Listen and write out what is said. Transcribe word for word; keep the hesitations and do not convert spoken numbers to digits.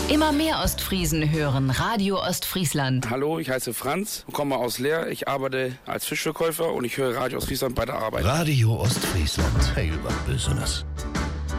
Immer mehr Ostfriesen hören Radio Ostfriesland. Hallo, ich heiße Franz und komme aus Leer. Ich arbeite als Fischverkäufer und ich höre Radio Ostfriesland bei der Arbeit. Radio Ostfriesland, heel wat business.